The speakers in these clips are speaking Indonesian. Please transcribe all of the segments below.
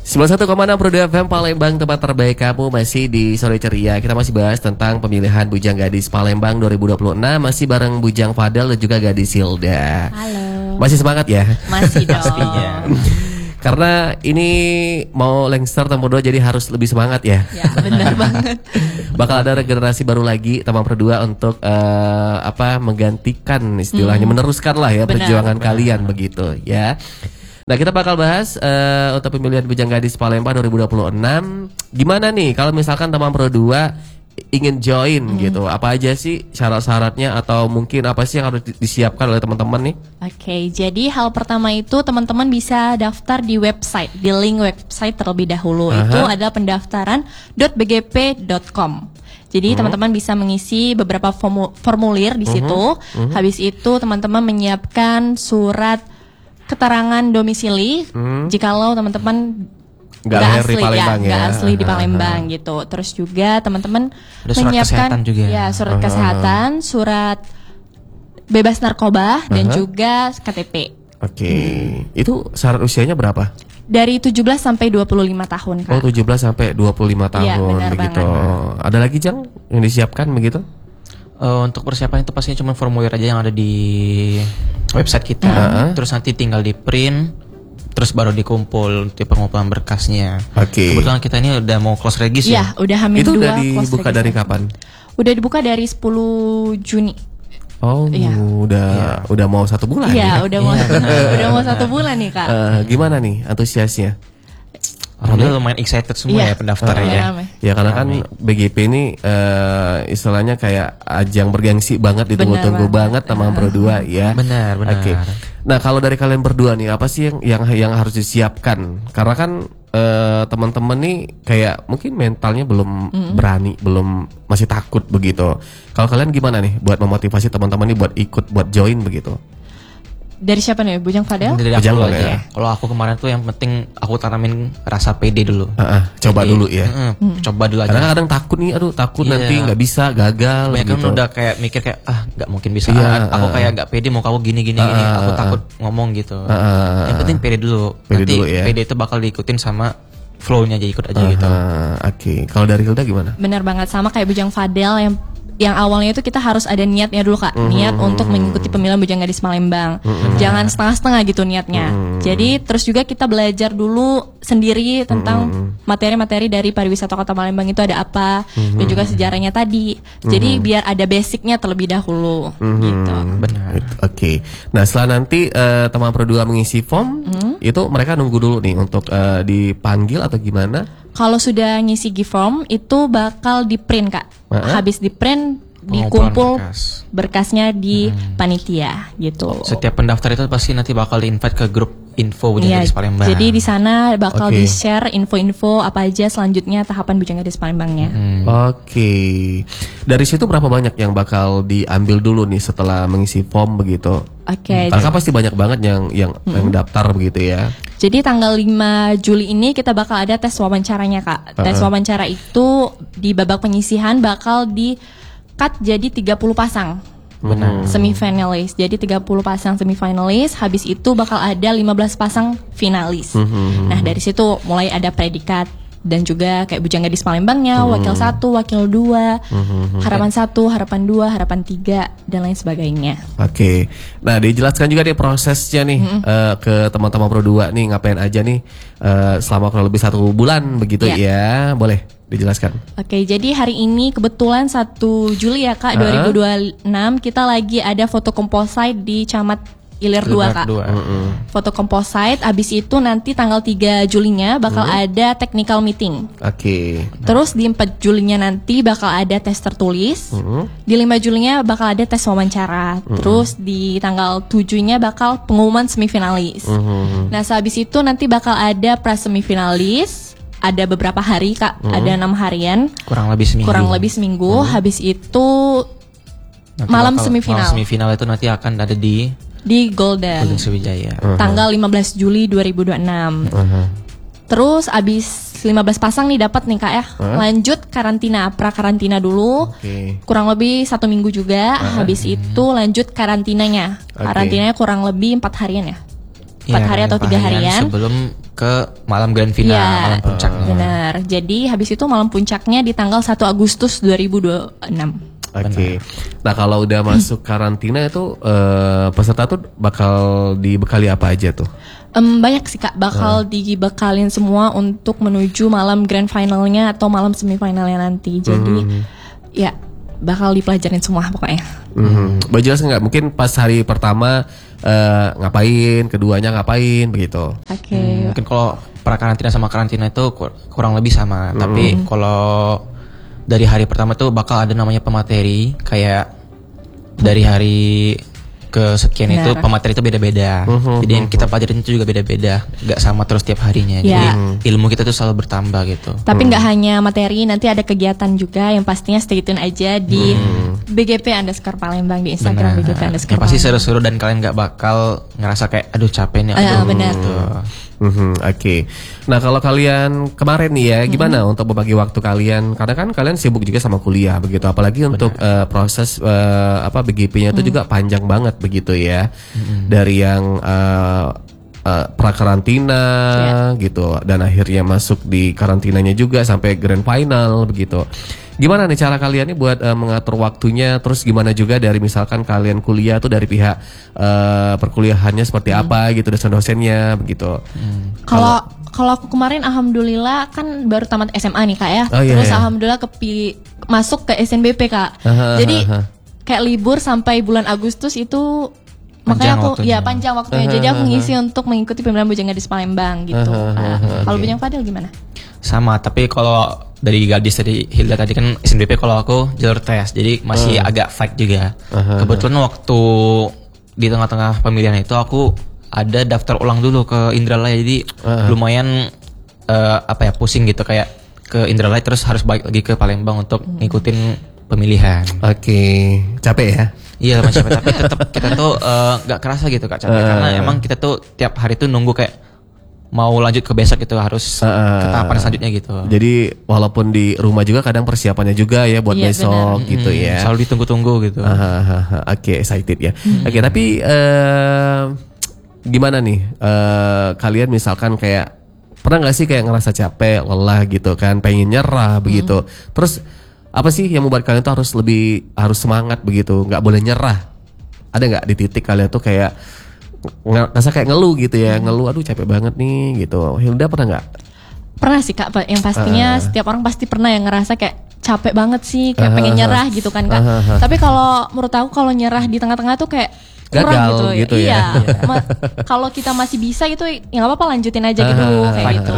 91,6 Pro FM Palembang, tempat terbaik kamu. Masih di Sore Ceria. Kita masih bahas tentang pemilihan Bujang Gadis Palembang 2026. Masih bareng Bujang Fadel dan juga Gadis Hilda. Halo. Masih semangat ya? Masih dong. Pastinya. Karena ini mau Lengser Tempur 2, jadi harus lebih semangat ya. Ya benar banget. Bakal ada regenerasi baru lagi Taman Pro 2 untuk menggantikan istilahnya, meneruskan lah ya perjuangan kalian begitu ya. Nah, kita bakal bahas untuk pemilihan Bujang Gadis Palembang 2026. Gimana nih kalau misalkan Taman Pro 2 ingin join gitu? Apa aja sih syarat-syaratnya atau mungkin apa sih yang harus disiapkan oleh teman-teman nih? Oke, jadi hal pertama itu teman-teman bisa daftar di website, di link website terlebih dahulu. Itu adalah pendaftaran.bgp.com. Jadi teman-teman bisa mengisi beberapa formulir di situ. Habis itu teman-teman menyiapkan surat keterangan domisili jikalau teman-teman nggak asli asli di Palembang gitu. Terus juga teman-teman menyiapkan surat kesehatan, surat bebas narkoba dan juga KTP. Oke. Itu syarat usianya berapa? Dari 17 sampai 25 tahun, Kak. Oh, 17 sampai 25 tahun begitu. Ada lagi Jang yang disiapkan begitu? Untuk persiapan itu pastinya cuma formulir aja yang ada di website kita. Terus nanti tinggal di print, terus baru dikumpul di pengumpulan berkasnya. Oke. Kebetulan kita ini udah mau close regis ya. Udah H-2. Itu udah dibuka dari kapan? Udah dibuka dari 10 Juni. Oh, udah mau 1 bulan ya? Udah mau 1 bulan nih, Kak. Gimana nih antusiasnya? Alhamdulillah lumayan excited semua ya pendaftarnya. Ya karena kan BGP ini istilahnya kayak ajang bergengsi banget, ditunggu-tunggu banget Taman Pro 2 ya. Benar. Oke. Nah, kalau dari kalian berdua nih apa sih yang harus disiapkan? Karena kan teman-teman nih kayak mungkin mentalnya belum berani, belum masih takut begitu. Kalau kalian gimana nih buat memotivasi teman-teman nih buat ikut, buat join begitu? Dari siapa nih, Bujang Fadel? Dari aku aja ya. Kalau aku kemarin tuh yang penting aku tanamin rasa pede dulu. Coba dulu ya. Coba dulu aja. Karena kadang takut nih, takut nanti nggak bisa, gagal. Banyak gitu. kan udah kayak mikir kayak nggak mungkin bisa. Aku kayak nggak pede mau kamu gini. Aku takut ngomong gitu. Yang penting pede dulu. Nanti pede itu bakal diikutin sama flow-nya aja, ikut aja gitu. Oke. Kalau dari Hilda gimana? Benar banget, sama kayak Bujang Fadel yang awalnya itu kita harus ada niatnya dulu, Kak. Niat untuk mengikuti pemilihan Bujang Gadis Palembang. Jangan setengah-setengah gitu niatnya. Jadi terus juga kita belajar dulu sendiri tentang materi-materi dari pariwisata Kota Palembang itu ada apa, dan juga sejarahnya tadi. Jadi biar ada basicnya terlebih dahulu gitu. Benar. Oke. Nah, setelah nanti teman Pro 2 mengisi form, itu mereka nunggu dulu nih untuk dipanggil atau gimana? Kalau sudah ngisi G-form itu bakal di-print, Kak. Habis di-print dikumpul berkasnya di panitia gitu. Setiap pendaftar itu pasti nanti bakal di-invite ke grup info Bujang Gadis Palembang. Jadi di sana bakal di-share info-info apa aja selanjutnya tahapan Bujang Gadis Palembangnya. Oke. Dari situ berapa banyak yang bakal diambil dulu nih setelah mengisi form begitu? Karena pasti banyak banget yang daftar begitu ya. Jadi tanggal 5 Juli ini kita bakal ada tes wawancaranya, Kak. Tes wawancara itu di babak penyisihan bakal di-cut jadi 30 pasang. Benar. Semifinalis. Jadi 30 pasang semifinalis, habis itu bakal ada 15 pasang finalis. Nah, dari situ mulai ada predikat dan juga kayak Bujang Gadis Palembangnya, wakil 1, wakil 2, harapan 1, harapan 2, harapan 3 dan lain sebagainya. Oke. Nah, dijelaskan juga nih prosesnya nih ke teman-teman Pro 2 nih ngapain aja nih selama kurang lebih 1 bulan begitu ya. Boleh dijelaskan? Oke, jadi hari ini kebetulan 1 Juli ya, Kak, 2026 kita lagi ada foto composite di Camat Ilir 2, Kak. Foto composite, abis itu nanti tanggal 3 Julinya bakal ada technical meeting. Terus di 4 Julinya nanti bakal ada tes tertulis. Di 5 Julinya bakal ada tes wawancara. Terus di tanggal 7-nya bakal pengumuman semifinalis. Nah, sehabis itu nanti bakal ada pra semifinalis. Ada beberapa hari, Kak. Ada 6 harian. Kurang lebih seminggu. Habis itu nanti malam semifinal. Malam semifinal itu nanti akan ada di Golden Sriwijaya. Tanggal 15 Juli 2026. Terus abis 15 pasang nih dapat nih, Kak ya. Lanjut karantina, pra karantina dulu. Kurang lebih 1 minggu juga. Habis itu lanjut karantinanya. Karantinanya kurang lebih 4 harian ya. 4 hari atau 3 harian sebelum ke malam grand final, malam puncaknya. Benar. Jadi habis itu malam puncaknya di tanggal 1 Agustus 2026. Oke. Nah kalau udah masuk karantina itu peserta tuh bakal dibekali apa aja tuh? Banyak sih Kak, bakal dibekalin semua untuk menuju malam grand finalnya atau malam semifinalnya nanti. Jadi ya bakal dipelajarin semua pokoknya. Boleh jelas nggak? Mungkin pas hari pertama ngapain, keduanya ngapain begitu? Oke. Mungkin kalau pra-karantina sama karantina itu kurang lebih sama. Tapi kalau dari hari pertama tuh bakal ada namanya pemateri, kayak dari hari ke sekian itu pemateri itu beda-beda. Jadi yang kita pelajarin itu juga beda-beda, nggak sama terus tiap harinya. Jadi ilmu kita tuh selalu bertambah gitu. Tapi nggak hanya materi, nanti ada kegiatan juga yang pastinya stay tune aja di BGP_Palembang di Instagram BGP_Palembang. Yang pasti seru-seru dan kalian nggak bakal ngerasa kayak aduh capek nih. Benar. Gitu. Oke. Nah kalau kalian kemarin nih ya, gimana untuk membagi waktu kalian? Karena kan kalian sibuk juga sama kuliah begitu, apalagi untuk proses BGP-nya itu juga panjang banget begitu ya. Dari yang pra-karantina gitu, dan akhirnya masuk di karantinanya juga sampai grand final begitu. Gimana nih cara kalian nih buat mengatur waktunya? Terus gimana juga dari misalkan kalian kuliah tuh dari pihak perkuliahannya seperti apa gitu, dosen-dosennya begitu. Kalau aku kemarin alhamdulillah kan baru tamat SMA nih Kak ya. Terus alhamdulillah masuk ke SNBP Kak. Jadi kayak libur sampai bulan Agustus itu panjang waktunya. Jadi aku ngisi untuk mengikuti pemilihan Bujang Gadis Palembang gitu. Kalau Bujang Fadil gimana? Sama, tapi kalau dari Gadis tadi Hilda tadi kan SNBP, kalau aku jalur tes, jadi masih agak fight juga. Kebetulan waktu di tengah-tengah pemilihan itu aku ada daftar ulang dulu ke Indralaya, jadi lumayan pusing gitu, kayak ke Indralaya terus harus balik lagi ke Palembang untuk ngikutin pemilihan. Oke, capek ya? Iya masih capek, tapi tetap kita tuh nggak kerasa gitu Kak capek, karena emang kita tuh tiap hari tuh nunggu kayak mau lanjut ke besok gitu, harus ke tahapan selanjutnya gitu. Jadi walaupun di rumah juga kadang persiapannya juga ya buat besok gitu ya. Selalu ditunggu-tunggu gitu. Oke, excited ya. Oke, tapi gimana nih kalian misalkan kayak pernah nggak sih kayak ngerasa capek, lelah gitu kan, pengen nyerah begitu. Terus apa sih yang membuat kalian tuh harus semangat begitu, nggak boleh nyerah? Ada nggak di titik kalian tuh kayak ngerasa kayak ngeluh gitu ya, ngeluh aduh capek banget nih gitu? Hilda pernah nggak? Pernah sih Kak, yang pastinya setiap orang pasti pernah yang ngerasa kayak capek banget sih, kayak pengen nyerah gitu kan Kak. Tapi kalau menurut aku kalau nyerah di tengah-tengah tuh kayak kurang gagal gitu ya. Kalau kita masih bisa gitu ya nggak apa-apa, lanjutin aja gitu kayak gitu.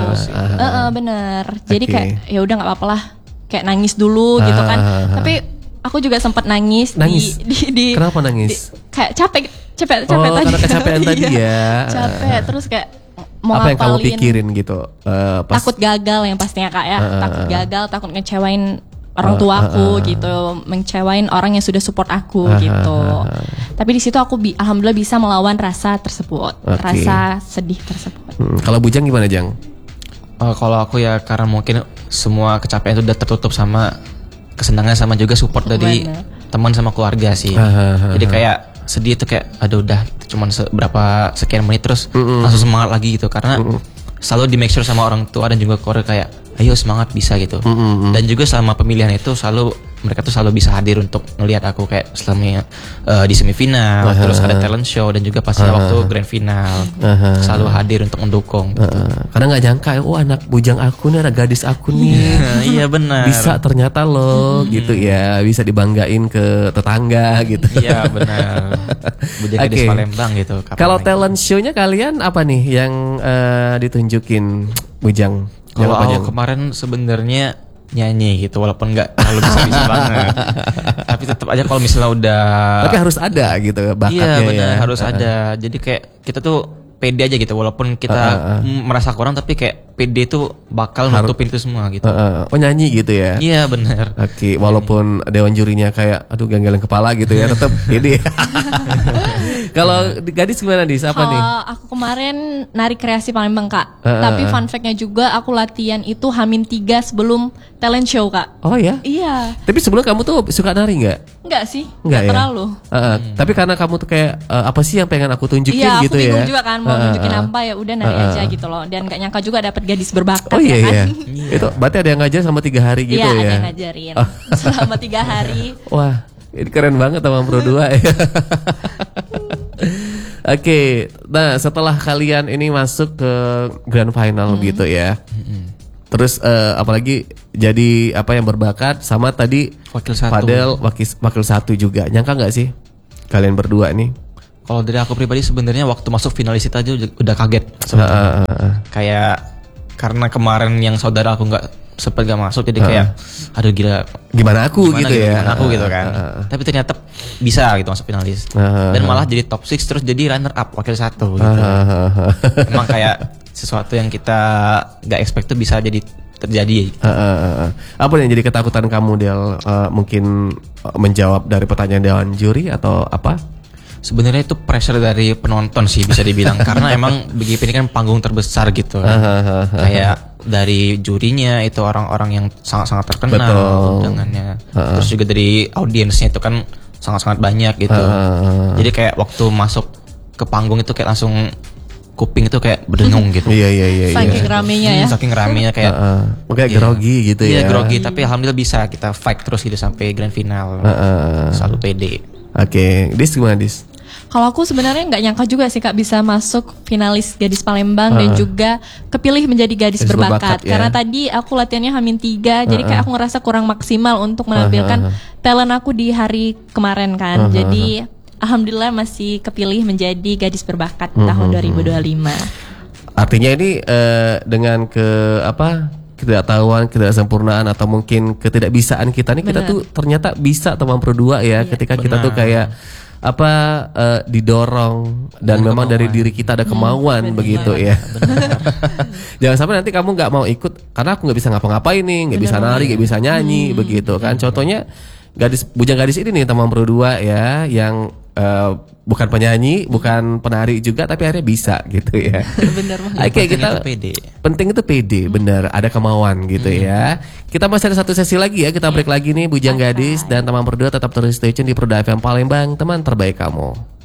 Bener. Jadi kayak ya udah nggak apa-apa lah, kayak nangis dulu gitu kan. Tapi aku juga sempat nangis. Di Kenapa nangis? Kayak capek tadi. Karena kecapean tadi ya. Capek terus kayak mau apa yang kamu ngapalin, pikirin gitu? Takut gagal yang pastinya Kak ya. Takut gagal, takut ngecewain orang tuaku gitu, mengecewain orang yang sudah support aku gitu. Tapi di situ aku alhamdulillah bisa melawan rasa tersebut, rasa sedih tersebut. Kalau Bujang gimana Jang? Kalau aku ya karena mungkin semua kecapean itu udah tertutup sama kesenangan sama juga support dari teman sama keluarga sih. Jadi kayak sedih itu kayak aduh udah cuman berapa sekian menit terus langsung semangat lagi gitu, karena selalu di make sure sama orang tua dan juga keluarga kayak ayo semangat bisa gitu. Dan juga selama pemilihan itu mereka tuh selalu bisa hadir untuk ngelihat aku kayak selama di semifinal, terus ada talent show dan juga pasti waktu grand final selalu hadir untuk mendukung gitu. Karena nggak nyangka anak Bujang aku nih, ada gadis aku nih. Iya benar. Bisa ternyata loh gitu ya, bisa dibanggain ke tetangga gitu. Iya benar. Bujang gadis Palembang gitu. Kalau talent show-nya kalian apa nih yang ditunjukin Bujang? Kalau aku kemarin sebenarnya nyanyi gitu, walaupun nggak terlalu bisa banget, tapi tetap aja kalau misalnya udah, tapi harus ada gitu bakatnya. Iya benar, harus ada. Jadi kayak kita tuh pede aja gitu, walaupun kita merasa kurang, tapi kayak pede itu bakal nutupin itu semua gitu. Oh nyanyi gitu ya? Iya benar. Oke, walaupun dewan jurinya kayak aduh ganggalin kepala gitu ya, tetap pede. Kalau gadis gimana nih? Apa nih? Aku kemarin nari kreasi Palembang Kak. Tapi fun fact-nya juga aku latihan itu H-3 sebelum talent show Kak. Oh ya? Iya. Tapi sebelum kamu tuh suka nari nggak? Enggak sih, enggak ya? terlalu. Tapi karena kamu tuh kayak apa sih yang pengen aku tunjukin gitu ya? Iya, aku bingung juga kan mau tunjukin apa ya udah nari aja gitu loh. Dan gak nyangka juga dapat gadis berbakat iya, ya kan. Iya. Itu berarti ada yang ngajar sama 3 hari gitu ya? Iya, ada yang ngajarin selama 3 hari. Wah, ini keren banget Tamang Pro 2 ya. Oke, nah setelah kalian ini masuk ke grand final gitu ya. Terus apalagi jadi apa yang berbakat sama tadi wakil 1. Fadel wakil 1 juga. Nyangka nggak sih kalian berdua nih? Kalau dari aku pribadi sebenarnya waktu masuk finalis itu aja udah kaget. Kayak karena kemarin yang saudara aku nggak sempat gak masuk, jadi kayak aduh gila gimana aku gitu ya. Gimana aku gitu kan. Tapi ternyata bisa gitu masuk finalis. Dan malah jadi top 6 terus jadi runner up wakil 1 gitu. Emang kayak sesuatu yang kita gak expect tuh bisa jadi terjadi. Apa yang jadi ketakutan kamu Del? Mungkin menjawab dari pertanyaan dewan juri atau apa? Sebenarnya itu pressure dari penonton sih bisa dibilang karena emang BGP ini kan panggung terbesar gitu. Kayak dari jurinya itu orang-orang yang sangat-sangat terkenal undangannya. Terus juga dari audiensnya itu kan sangat-sangat banyak gitu. Jadi kayak waktu masuk ke panggung itu kayak langsung kuping itu kayak berdengung gitu. Iya. Saking ramenya ya. Saking ramenya kayak kayak grogi gitu ya. Iya grogi, tapi alhamdulillah bisa kita fight terus gitu sampai grand final. Selalu pede. Oke, Dis gimana Dis? Kalau aku sebenarnya nggak nyangka juga sih Kak bisa masuk finalis Gadis Palembang dan juga kepilih menjadi gadis berbakat. Ya. Karena tadi aku latihannya H-3, jadi kayak aku ngerasa kurang maksimal untuk menampilkan talent aku di hari kemarin kan. Jadi alhamdulillah masih kepilih menjadi gadis berbakat tahun 2025. Artinya ini dengan ketidaktahuan, ketidaksempurnaan atau mungkin ketidakbisaan kita nih, kita tuh ternyata bisa Tamang Pro 2 ya. Ketika kita tuh kayak didorong dan memang dari diri kita ada kemauan begitu ya. Jangan sampai nanti kamu nggak mau ikut karena aku nggak bisa ngapa-ngapain nih, nggak bisa nari, nggak bisa nyanyi begitu kan. Contohnya bujang gadis ini nih Tamang Pro 2 ya, yang bukan penyanyi, bukan penari juga, tapi akhirnya bisa gitu ya. Bener banget. Oke, kita penting itu pede, bener, ada kemauan gitu ya. Kita masih ada 1 sesi lagi ya, kita break lagi nih Bujang Gadis dan Tamang Pro 2. Tetap terus stay tune di Pro FM Palembang, teman terbaik kamu.